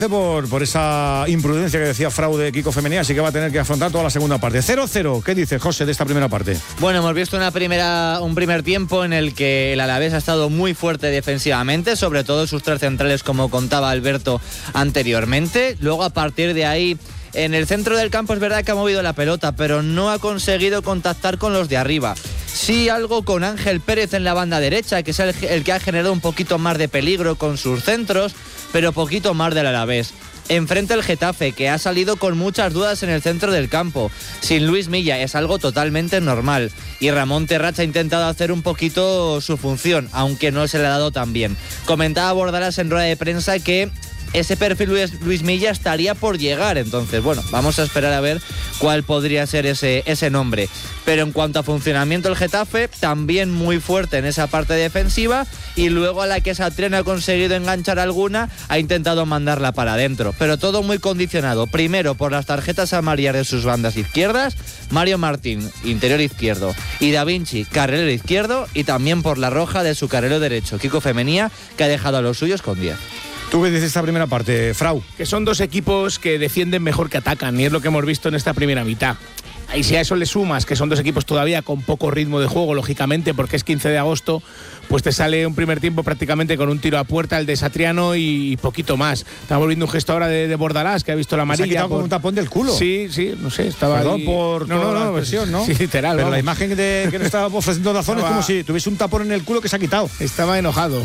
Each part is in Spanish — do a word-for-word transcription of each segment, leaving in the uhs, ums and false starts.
Por, por esa imprudencia que decía Frau de Kiko Femenía, así que va a tener que afrontar toda la segunda parte. cero cero, ¿qué dice José de esta primera parte? Bueno, hemos visto una primera, un primer tiempo en el que el Alavés ha estado muy fuerte defensivamente, sobre todo sus tres centrales, como contaba Alberto anteriormente. Luego, a partir de ahí, en el centro del campo es verdad que ha movido la pelota, pero no ha conseguido contactar con los de arriba. Sí, algo con Ángel Pérez en la banda derecha, que es el, el que ha generado un poquito más de peligro con sus centros, pero poquito más del Alavés. Enfrente el Getafe, que ha salido con muchas dudas en el centro del campo. Sin Luis Milla es algo totalmente normal. Y Ramón Terrats ha intentado hacer un poquito su función, aunque no se le ha dado tan bien. Comentaba Bordalás en rueda de prensa que ese perfil Luis, Luis Milla estaría por llegar, entonces bueno, vamos a esperar a ver cuál podría ser ese, ese nombre. Pero en cuanto a funcionamiento, el Getafe también muy fuerte en esa parte defensiva, y luego a la que Satriano ha conseguido enganchar alguna, ha intentado mandarla para adentro, pero todo muy condicionado, primero por las tarjetas amarillas de sus bandas izquierdas, Mario Martín, interior izquierdo, y Da Vinci, carrilero izquierdo, y también por la roja de su carrilero derecho, Kiko Femenía, que ha dejado a los suyos con diez. ¿Tú qué dices esta primera parte, Frau? Que son dos equipos que defienden mejor que atacan, y es lo que hemos visto en esta primera mitad. Y si a eso le sumas que son dos equipos todavía con poco ritmo de juego, lógicamente, porque es quince de agosto, pues te sale un primer tiempo prácticamente con un tiro a puerta, el de Satriano, y poquito más. Estamos viendo un gesto ahora de, de Bordalás, que ha visto la amarilla. Se ha quitado por... con un tapón del culo. Sí, sí, no sé, estaba Perdón ahí... por no, toda no, la no, expresión, ¿no? Sí, literal. Pero vamos. la imagen de que nos estaba ofreciendo Dazón es como si tuviese un tapón en el culo que se ha quitado. Estaba enojado.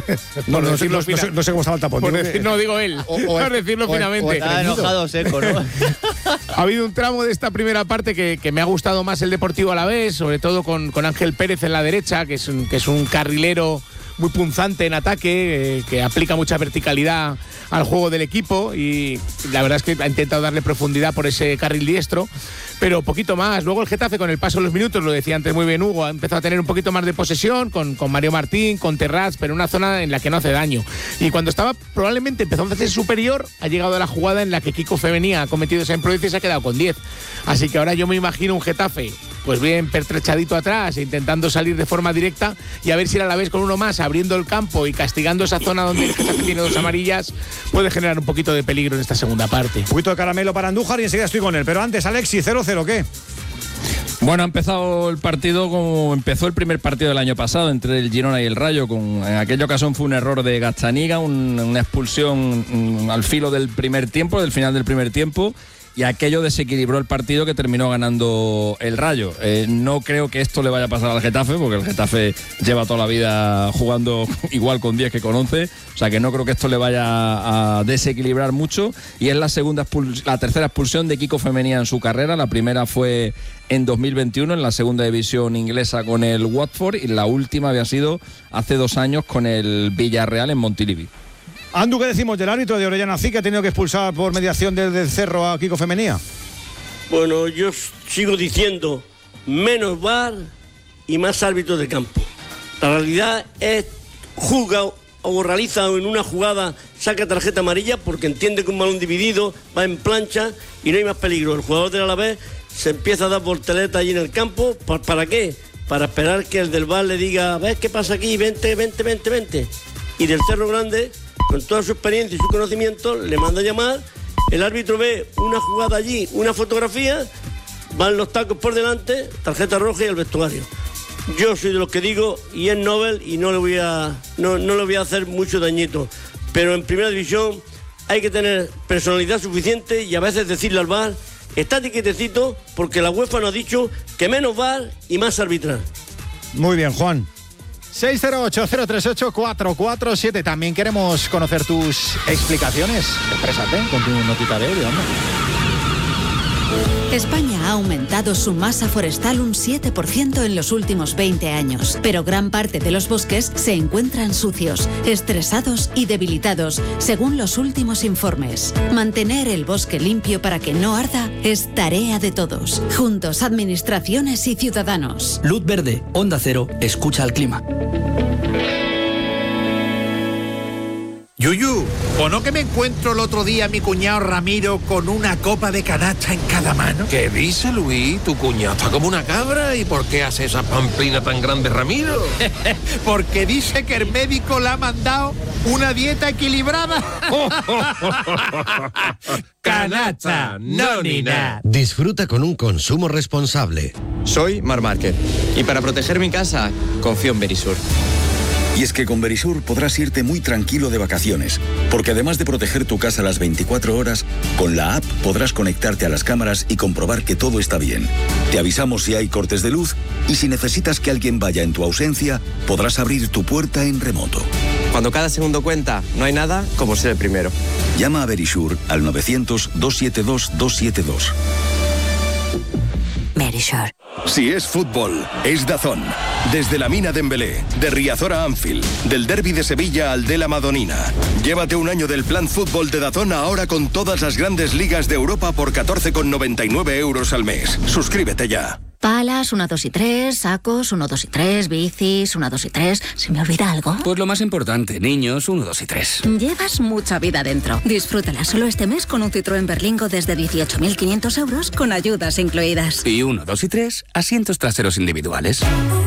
No, no, no, no, sé, no sé cómo estaba el tapón. Por digo decir, que... no, digo él. O, o por decirlo o, finamente. O estaba enojado seco, ¿no? Ha habido un tramo de esta primera parte que, que me ha gustado más el Deportivo Alavés, sobre todo con, con Ángel Pérez en la derecha, que es un, que es un carrilero muy punzante en ataque, eh, que aplica mucha verticalidad al juego del equipo, y la verdad es que ha intentado darle profundidad por ese carril diestro, pero poquito más. Luego el Getafe, con el paso de los minutos, lo decía antes muy bien Hugo, ha empezado a tener un poquito más de posesión con, con Mario Martín, con Terrats, pero en una zona en la que no hace daño. Y cuando estaba probablemente empezando a hacer superior, ha llegado a la jugada en la que Kiko Femenía ha cometido esa imprudencia y se ha quedado con diez. Así que ahora yo me imagino un Getafe pues bien pertrechadito atrás, intentando salir de forma directa, y a ver si el Alavés con uno más abriendo el campo y castigando esa zona donde el Getafe tiene dos amarillas puede generar un poquito de peligro en esta segunda parte. Un poquito de caramelo para Andújar y enseguida estoy con él. Pero antes, Alexis, cero cero, ¿qué? Bueno, ha empezado el partido como empezó el primer partido del año pasado entre el Girona y el Rayo. Con, en aquella ocasión fue un error de Gazzaniga, un, una expulsión um, al filo del primer tiempo, del final del primer tiempo. Y aquello desequilibró el partido que terminó ganando el Rayo. Eh, no creo que esto le vaya a pasar al Getafe, porque el Getafe lleva toda la vida jugando igual con diez que con once. O sea que no creo que esto le vaya a desequilibrar mucho. Y es la segunda expuls- la tercera expulsión de Kiko Femenía en su carrera. La primera fue en dos mil veintiuno en la segunda división inglesa con el Watford, y la última había sido hace dos años con el Villarreal en Montilivi. Andu, ¿qué decimos del árbitro de Orellana C I, que ha tenido que expulsar por mediación del, del Cerro a Kiko Femenía? Bueno, yo sigo diciendo menos V A R y más árbitros de campo. La realidad es juzga o realiza en una jugada, saca tarjeta amarilla porque entiende que un balón dividido va en plancha y no hay más peligro. El jugador del Alavés se empieza a dar volteretas allí en el campo. ¿Para qué? Para esperar que el del V A R le diga, ¿ves qué pasa aquí? Vente, vente, vente, vente. Y del Cerro Grande, con toda su experiencia y su conocimiento, le manda a llamar. El árbitro ve una jugada allí, una fotografía, van los tacos por delante, tarjeta roja y el vestuario. Yo soy de los que digo, y es Nobel, y no le voy a, no, no le voy a hacer mucho dañito. Pero en primera división hay que tener personalidad suficiente y a veces decirle al V A R, estate quietecito, porque la UEFA nos ha dicho que menos V A R y más arbitrar. Muy bien, Juan. seis cero ocho, cero tres ocho, cuatro cuatro siete. También queremos conocer tus explicaciones. Exprésate con tu notita de audio, ¿no? España ha aumentado su masa forestal un siete por ciento en los últimos veinte años, pero gran parte de los bosques se encuentran sucios, estresados y debilitados, según los últimos informes. Mantener el bosque limpio para que no arda es tarea de todos. Juntos, administraciones y ciudadanos. Luz verde, Onda Cero, escucha al clima. Yuyu, ¿o no que me encuentro el otro día a mi cuñado Ramiro con una copa de canacha en cada mano? ¿Qué dice, Luis? Tu cuñado está como una cabra. ¿Y por qué hace esa pamplina tan grande, Ramiro? Porque dice que el médico le ha mandado ¿Una dieta equilibrada? Canacha, no ni nada. Disfruta con un consumo responsable. Soy Mar Márquez y para proteger mi casa confío en Verisur. Y es que con Verisur podrás irte muy tranquilo de vacaciones, porque además de proteger tu casa las veinticuatro horas, con la app podrás conectarte a las cámaras y comprobar que todo está bien. Te avisamos si hay cortes de luz y si necesitas que alguien vaya en tu ausencia, podrás abrir tu puerta en remoto. Cuando cada segundo cuenta, no hay nada como ser el primero. Llama a Verisur al novecientos, doscientos setenta y dos, doscientos setenta y dos. Verisur. Si es fútbol, es DAZN. Desde la Mina Dembélé, de Riazor a Anfield, del derbi de Sevilla al de la Madonina. Llévate un año del plan fútbol de DAZN ahora con todas las grandes ligas de Europa por catorce con noventa y nueve euros al mes. Suscríbete ya. Palas, una, dos y tres, sacos, uno, dos y tres, bicis, una, dos y tres. ¿Se me olvida algo? Pues lo más importante, niños, uno, dos y tres. Llevas mucha vida dentro. Disfrútala solo este mes con un Citroën Berlingo desde dieciocho mil quinientos euros con ayudas incluidas. Y uno, dos y tres, asientos traseros individuales.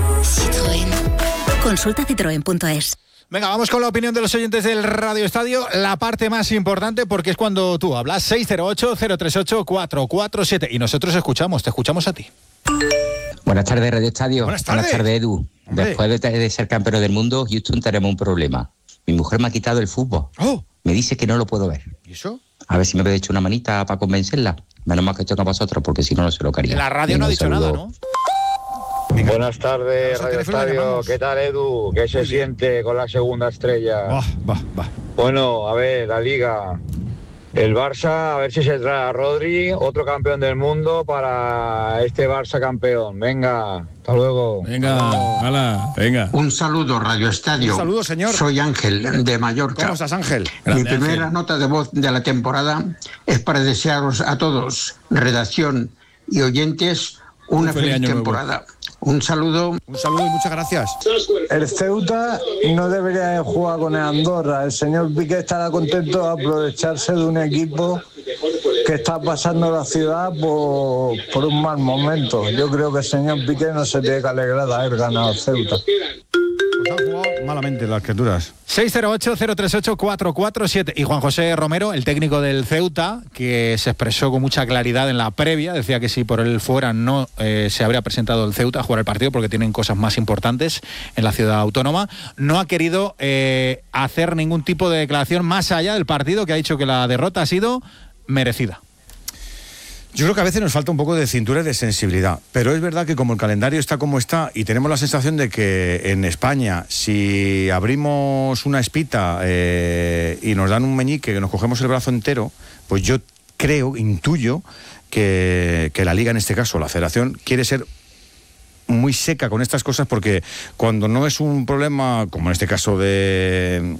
Citroën. Consulta citroen punto es. Venga, vamos con la opinión de los oyentes del Radio Estadio, la parte más importante porque es cuando tú hablas. seis cero ocho, cero tres ocho, cuatro cuatro siete y nosotros escuchamos, te escuchamos a ti. Buenas tardes, Radio Estadio. Buenas tardes, Buenas tardes Edu. Hombre. Después de, de ser campeón del mundo, Houston, tenemos un problema. Mi mujer me ha quitado el fútbol. Oh. Me dice que no lo puedo ver. ¿Y eso? A ver si me habéis hecho una manita para convencerla. Menos mal que estoy con vosotros, porque si no, no se lo quería. En la radio no ha dicho nada, ¿no? Venga. Buenas tardes, Radio Estadio. ¿Qué tal, Edu? ¿Qué se siente con la segunda estrella? Va, va, va. Bueno, a ver, la Liga. El Barça, a ver si se trae a Rodri, otro campeón del mundo para este Barça campeón. Venga, hasta luego. Venga, hala, venga. Un saludo, Radio Estadio. Un saludo, señor. Soy Ángel, de Mallorca. ¿Cómo estás, Ángel? Mi Grande, primera Ángel. nota de voz de la temporada es para desearos a todos, redacción y oyentes, una Un feliz feliz año temporada. nuevo. Un saludo. Un saludo y muchas gracias. El Ceuta no debería jugar con el Andorra. El señor Piqué estará contento de aprovecharse de un equipo que está pasando la ciudad por, por un mal momento. Yo creo que el señor Piqué no se tiene que alegrar de haber ganado al Ceuta. Pues han jugado malamente las criaturas. seis cero ocho, cero tres ocho, cuatro cuatro siete. Y Juan José Romero, el técnico del Ceuta, que se expresó con mucha claridad en la previa, decía que si por él fuera no eh, se habría presentado el Ceuta a jugar el partido porque tienen cosas más importantes en la ciudad autónoma. No ha querido eh, hacer ningún tipo de declaración más allá del partido, que ha dicho que la derrota ha sido merecida. Yo creo que a veces nos falta un poco de cintura y de sensibilidad, pero es verdad que como el calendario está como está y tenemos la sensación de que en España si abrimos una espita eh, y nos dan un meñique, que nos cogemos el brazo entero, pues yo creo, intuyo que, que la Liga en este caso, la Federación, quiere ser muy seca con estas cosas porque cuando no es un problema, como en este caso de...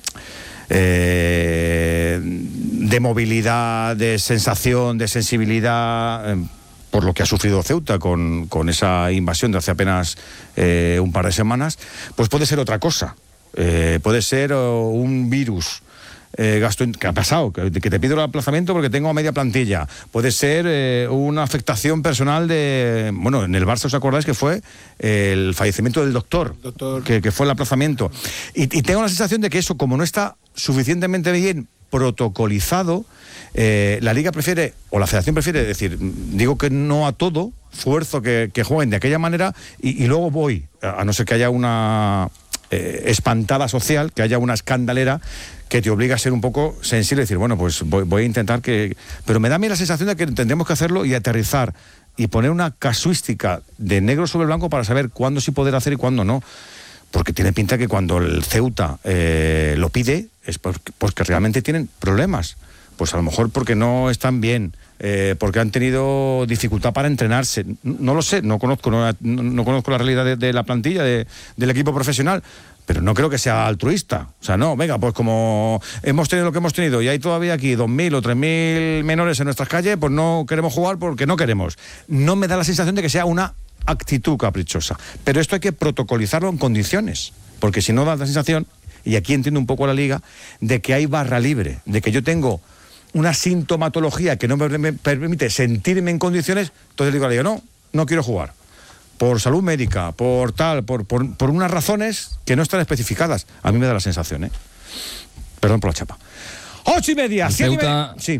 Eh, de movilidad, de sensación, de sensibilidad, eh, por lo que ha sufrido Ceuta con, con esa invasión de hace apenas eh, un par de semanas, pues puede ser otra cosa. Eh, puede ser oh, un virus. Eh, gasto, ¿qué ha pasado? Que, que te pido el aplazamiento porque tengo media plantilla. Puede ser eh, una afectación personal de... Bueno, en el Barça, ¿os acordáis que fue eh, el fallecimiento del doctor? doctor. Que, que fue el aplazamiento. Y, y tengo la sensación de que eso, como no está suficientemente bien protocolizado, eh, la Liga prefiere, o la Federación prefiere decir, digo que no a todo, fuerzo que, que jueguen de aquella manera y, y luego voy, a, a no ser que haya una eh, espantada social, que haya una escandalera que te obliga a ser un poco sensible y decir, bueno, pues voy, voy a intentar que... Pero me da a mí la sensación de que tendremos que hacerlo y aterrizar y poner una casuística de negro sobre blanco para saber cuándo sí poder hacer y cuándo no. Porque tiene pinta que cuando el Ceuta eh, lo pide es porque, porque realmente tienen problemas. Pues a lo mejor porque no están bien, eh, porque han tenido dificultad para entrenarse. No lo sé, no conozco, no, no conozco la realidad de, de la plantilla, de, del equipo profesional, pero no creo que sea altruista. O sea, no, venga, pues como hemos tenido lo que hemos tenido y hay todavía aquí dos mil o tres mil menores en nuestras calles, pues no queremos jugar porque no queremos. No me da la sensación de que sea una actitud caprichosa. Pero esto hay que protocolizarlo en condiciones, porque si no da la sensación, y aquí entiendo un poco la Liga, de que hay barra libre, de que yo tengo una sintomatología que no me permite sentirme en condiciones, entonces digo a la Liga, no, no quiero jugar. Por salud médica, por tal, por, por, por unas razones que no están especificadas. A mí me da la sensación, ¿eh? Perdón por la chapa. Ocho y media, El siete y Ceuta- media. Sí.